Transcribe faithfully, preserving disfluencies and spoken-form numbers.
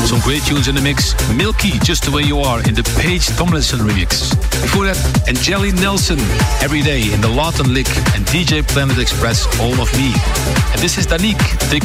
Some great tunes in the mix. Milky, Just the Way You Are in the Paige Tomlinson remix. Before that, Angeli Nelson, Every Day in the Lawton Lick, and D J Planet Express, All of Me. And this is Danique, Take